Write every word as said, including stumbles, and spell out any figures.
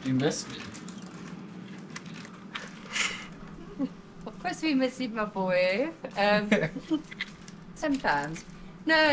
You miss me. Of course we miss you, my boy. Um, sometimes. No,